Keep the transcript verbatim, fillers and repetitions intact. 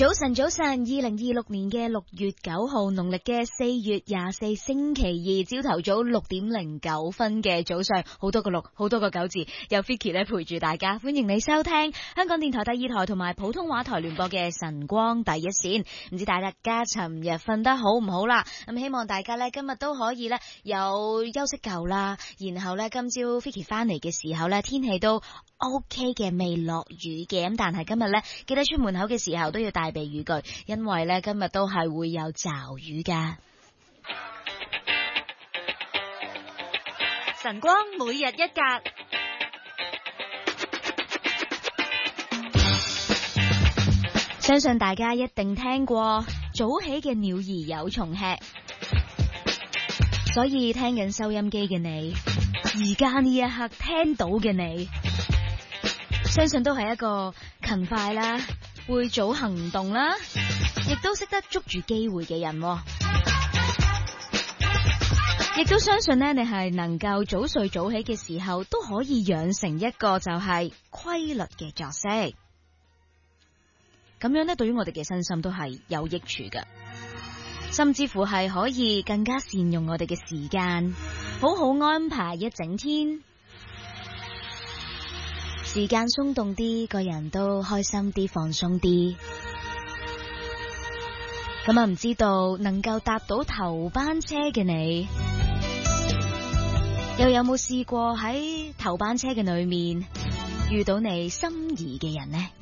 早晨，早晨，二零二六年嘅六月九號，農曆嘅四月廿四星期二，朝頭早六點零九分嘅早上，好多個六，好多個九字，有 Vicky 咧陪住大家，歡迎你收聽香港電台第二台同埋普通話台聯播嘅晨光第一線。唔知大家尋日瞓得好唔好啦？咁希望大家咧今日都可以咧有休息夠啦，然後咧今朝 Vicky 翻嚟嘅時候咧天氣都 OK 嘅，未落雨嘅，咁但係今日咧記得出門口嘅時候都要帶備雨具，因為咧今日都係會有驟雨噶。 晨光每日一格， 相信大家一定聽過早起嘅鳥兒有蟲吃，所以聽緊收音機嘅你，而家呢一刻聽到嘅你，相信都係一個勤快啦，會早行動啦，亦都識得捉住機會嘅人，亦都相信呢，你係能夠早睡早起嘅時候，都可以養成一個就係規律嘅作息。咁樣呢，對於我哋嘅身心都係有益處嘅，甚至乎係可以更加善用我哋嘅時間，好好安排一整天。時間鬆動啲，個人都開心啲，放鬆啲。咁啊，唔知道能夠搭到頭班車嘅你，又有冇試過喺頭班車嘅裏面遇到你心儀嘅人呢？